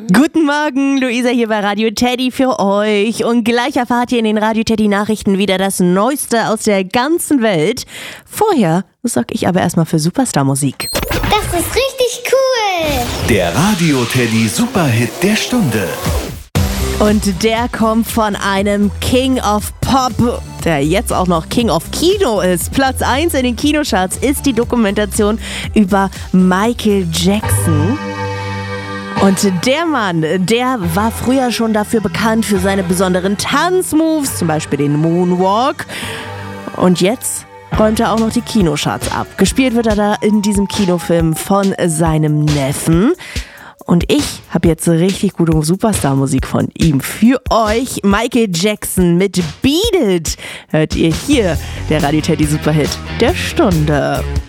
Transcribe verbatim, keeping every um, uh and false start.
Guten Morgen, Luisa hier bei Radio Teddy für euch. Und gleich erfahrt ihr in den Radio Teddy Nachrichten wieder das Neueste aus der ganzen Welt. Vorher sorge ich aber erstmal für Superstar-Musik. Das ist richtig cool. Der Radio Teddy Superhit der Stunde. Und der kommt von einem King of Pop, der jetzt auch noch King of Kino ist. Platz eins in den Kinocharts ist die Dokumentation über Michael Jackson. Und der Mann, der war früher schon dafür bekannt für seine besonderen Tanzmoves, zum Beispiel den Moonwalk. Und jetzt räumt er auch noch die Kinocharts ab. Gespielt wird er da in diesem Kinofilm von seinem Neffen. Und ich habe jetzt richtig gute Superstar-Musik von ihm für euch. Michael Jackson mit Beat It hört ihr hier, der Radio Teddy Superhit der Stunde.